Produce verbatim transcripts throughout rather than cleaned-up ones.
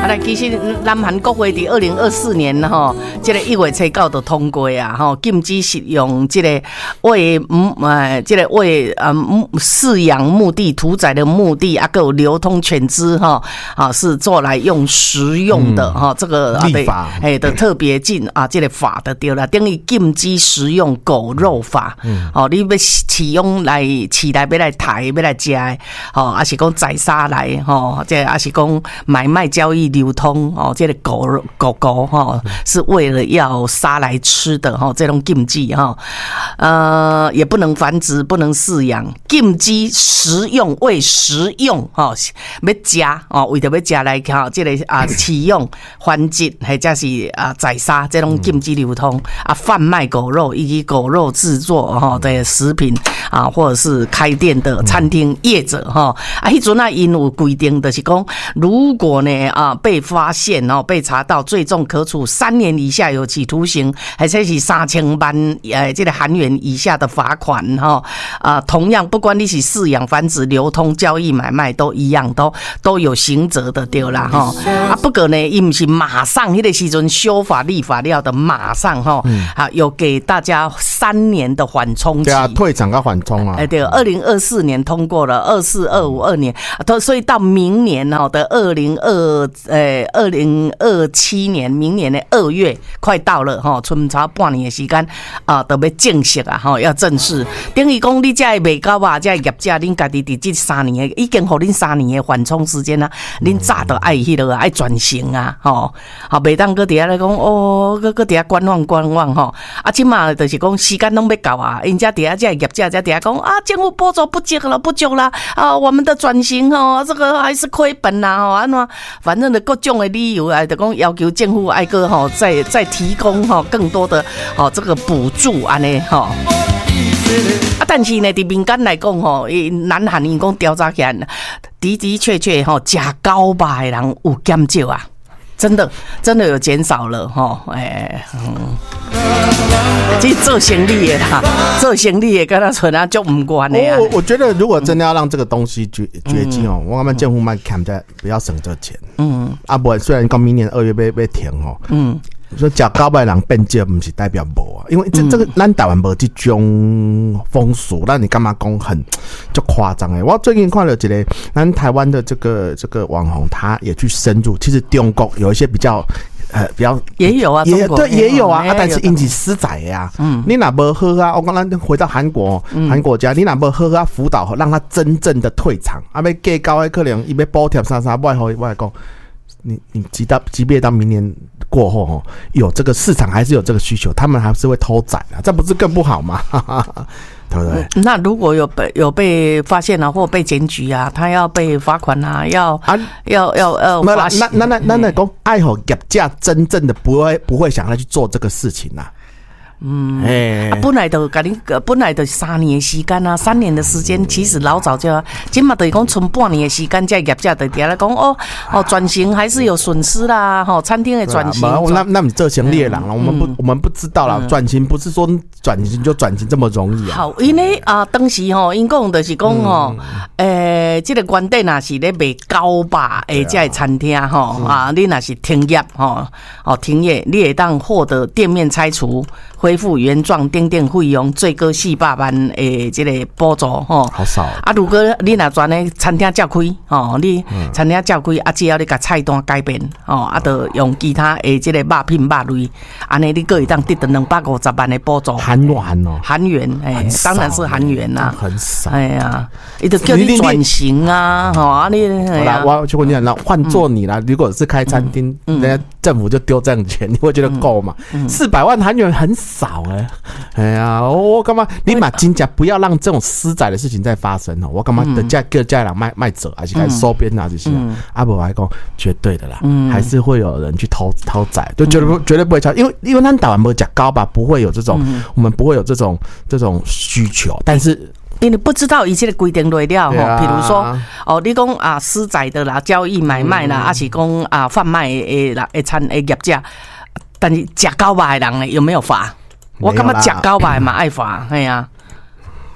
啊，来，其实南韩国会伫二零二四年吼，这个一月初九就通过啊，吼，禁止食用这个为嗯呃，这个为呃饲养目的、屠宰的目的啊，还有流通犬只哈啊，是做来用食用的哈、嗯，这个立法哎的特别禁啊，这个法的对了，等于禁止食用狗肉法，嗯，哦，你要饲用来饲来要来抬要来食的，哦，还是讲宰杀来吼，这还是讲买卖交易流通哦，这个狗狗狗哈是为了要杀来吃的哈，这种禁忌哈，呃，也不能繁殖，不能饲养，禁止食用为食用哈，要食哦，为着要食来哈，这个啊饲用繁殖或者是啊宰杀这种禁止流通啊，贩卖狗肉以及狗肉制作哈的食品啊，或者是开店的餐厅业者哈啊，迄阵啊因有规定就是讲，如果呢啊被发现哦被查到，最重可处三年以下有期徒刑，或者是三千万呃这个韩元以下的罚款哈啊，同样不管你是饲养、繁殖、流通、交易、买卖都一样，都都有刑责的对啦哈啊，不过呢，伊不是马上迄个时阵修法立法了的，马上哈啊有给大家三年的缓冲期， 对啊，退场跟缓冲啊， 哎对，二零二四年通过了，二四二五二年，所以到明年哈的二零二呃二零二七年，明年的二月快到了哈，剩差半年的时间啊，都要正式啊哈，要正式。等于讲你这卖狗啊，这业者，恁家己伫这三年的，已经互恁三年的缓冲时间啊，恁早都爱迄落爱转型啊，吼，好，袂当搁底下来讲哦，搁搁底下观望观望吼，啊，即马就是讲时间拢要到啊，因家底下这业者在底下讲啊，政府补助不足了，不足啦，啊，我们的转型哦，这个还是亏本啦，吼，安怎，反正的各种的理由啊，就讲要求政府爱个吼，再再提供吼更多的吼这个补助安尼吼。啊，但是呢，伫民间来讲吼，南韩因讲调查起来，的的确确吼，食狗肉的人有减少啊，真的真的有减少了吼，哎，嗯，其实做生意的啦，做生意的跟他存啊就唔关的啊。 我我觉得如果真的要让这个东西绝绝迹哦，我感觉政府卖看在不要省这钱，嗯，啊不，虽然讲明年二月被被停哦，嗯。说食狗肉的人变少，不是代表无啊，因为这这个咱台湾无这种风俗，那你干嘛讲很就夸张哎？我最近看了一个咱台湾的这个这个网红，他也去深入，其实中国有一些比较。呃，比较也有啊， 也对，也有啊，啊但是因是私宰呀。嗯，你哪不喝啊？我刚刚回到韩国，韩国家，你哪不喝啊？辅导让他真正的退场，啊，要计高的可能，伊要补贴啥啥，外后外讲，你你即到即便到明年过后哦，有这个市场还是有这个需求，他们还是会偷宰啊，这不是更不好吗？对不对？ 那如果有被有被发现啊，或被检举啊，他要被罚款啊，要啊要要要没了。那那那那那讲，爱好业者真正的不会不会想要去做这个事情呐、啊。 嗯，哎、啊，本来就甲你，本来就三年的时间啊，三年的时间，其实老早就要，今嘛等于讲剩半年的时间，这业者就底来讲哦哦，转型还是有损失啦，吼、哦，餐厅的转型， 啊、那那你做生意的人啦、嗯，我们不、嗯、我们不知道啦，转型不是说转型就转型这么容易啊。 好，因为啊，当时吼，因讲就是讲吼，诶、嗯，这个原底若是咧卖狗肉诶，这个餐厅吼啊，你若是停业吼，哦停业，你会当获得店面拆除。恢复原状等等费用最高四百万诶，这个补助吼， 好少啊！如果你若专咧餐厅照开吼，你餐厅照开啊，只要你甲菜单改变吼，啊，就用其他诶，这个肉品肉类，安尼你个会当得到两百五十万的补助。 韩元哦， 韩元诶，当然是韩元啦， 很少。 哎呀，伊就叫你转型啊，吼啊你。 好啦，我就问你啦，换做你啦，如果是开餐厅，人家政府就丢这样钱，你会觉得够吗？四百万韩元很少哎、欸，哎呀，我干嘛？你把金价不要让这种私宰的事情再发生哦！我干嘛的价各家人卖卖者，还是开始收编啊这些？阿伯还讲绝对的啦，还是会有人去偷偷宰，就绝对绝对不会超，因为因为他打完不讲高吧，不会有这种，我们不会有这种这种需求，但是。 因为不知道一切的规定内了吼，比如说哦，你讲啊私宰的啦，交易买卖啦，还、嗯、是讲啊贩卖诶啦诶餐诶业者，但是食狗肉的人呢有没有罚？我感觉食狗肉嘛爱罚，哎呀、啊。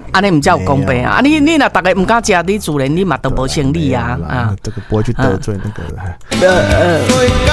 安尼唔叫有公平啊！啊，你你若大家唔敢食，你自然你嘛都无生理啊啊！ 这个不会去得罪那个。 呃呃。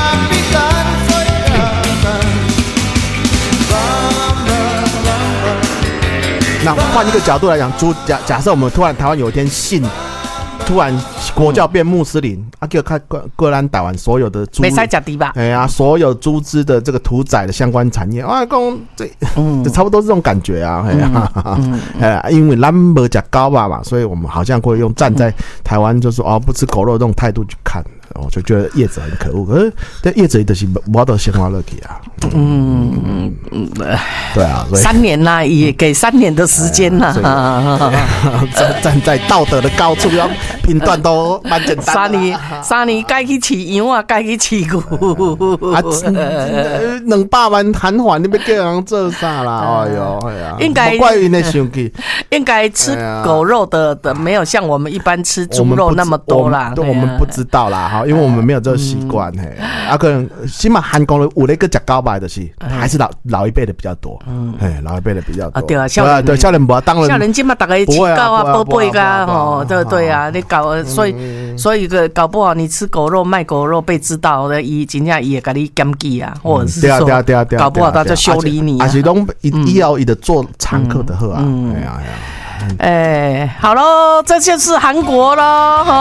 那换一个角度来讲，主假假设我们突然台湾有一天信，突然国教变穆斯林，啊，叫看各各兰台湾所有的猪， 没使吃猪吧？ 哎呀，所有猪只的这个屠宰的相关产业，啊，讲这，嗯，差不多是这种感觉啊，哎呀，嗯嗯、因为咱没吃高吧嘛，所以我们好像会用站在台湾就是哦不吃狗肉这种态度去看。我就觉得业者很可恶，可是这业者就是没得鲜花乐体啊。嗯嗯嗯，对啊， 三年啦，也给三年的时间啦。 站站在道德的高处，要评断都蛮简单。 三年，三年该去饲羊啊，该去饲牛。 啊，两百万韩元，你要叫人做啥啦？哎呦，哎呀， 应该怪因的生气。 应该吃狗肉的的没有像我们一般吃猪肉那么多啦。 我们不知道啦，哈。因为我们没有这个习惯，嘿，啊，可能起码韩国的有那个吃高白的是，还是老老一辈的比较多，嗯，哎，老一辈的比较多， 啊，对啊，少年对少年不当然， 少年起码大概吃狗啊、宝贝啊，哦，对对啊，你搞，所以所以个搞不好你吃狗肉卖狗肉被知道的，伊真正伊会给你检举啊，或者是说，搞不好他就修理你， 而且拢以要伊的做常客的喝啊，哎呀哎呀， 哎，好喽，这就是韩国喽。